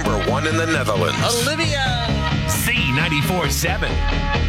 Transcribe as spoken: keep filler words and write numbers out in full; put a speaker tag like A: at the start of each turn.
A: number one in the Netherlands.
B: Olivia.
C: Z ninety-four seven.